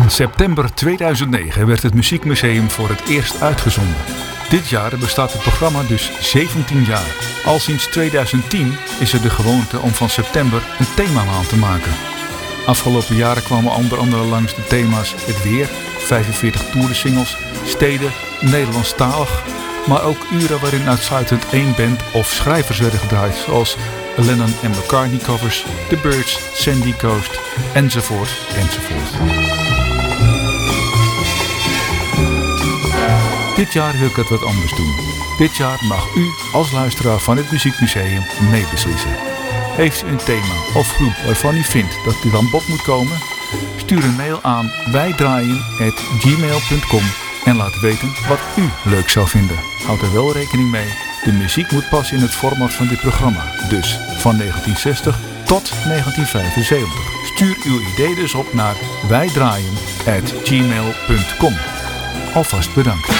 In september 2009 werd het Muziekmuseum voor het eerst uitgezonden. Dit jaar bestaat het programma dus 17 jaar. Al sinds 2010 is er de gewoonte om van september een themamaand te maken. Afgelopen jaren kwamen onder andere langs de thema's het weer, 45 toerensingles, steden, Nederlandstalig, maar ook uren waarin uitsluitend één band of schrijvers werden gedraaid, zoals Lennon en McCartney covers, The Byrds, Sandy Coast, enzovoort, enzovoort. Dit jaar wil ik het wat anders doen. Dit jaar mag u als luisteraar van het Muziekmuseum meebeslissen. Heeft u een thema of groep waarvan u vindt dat die aan bod moet komen? Stuur een mail aan wijdraaien@gmail.com en laat weten wat u leuk zou vinden. Houd er wel rekening mee, de muziek moet passen in het format van dit programma. Dus van 1960 tot 1975. Stuur uw idee dus op naar wijdraaien@gmail.com. Alvast bedankt.